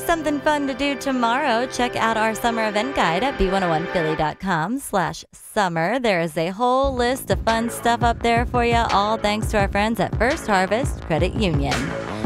something fun to do tomorrow, check out our summer event guide at b101philly.com/summer. There is a whole list of fun stuff up there for you, all thanks to our friends at First Harvest Credit Union.